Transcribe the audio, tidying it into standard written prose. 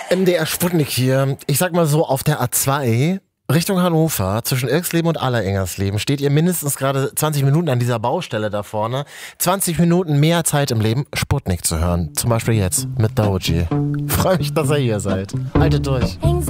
MDR Sputnik hier. Ich sag mal so, auf der A2 Richtung Hannover, zwischen Irksleben und Allerengersleben, steht ihr mindestens gerade 20 Minuten an dieser Baustelle da vorne. 20 Minuten mehr Zeit im Leben, Sputnik zu hören. Zum Beispiel jetzt mit Doji. Freue mich, dass ihr hier seid. Haltet durch.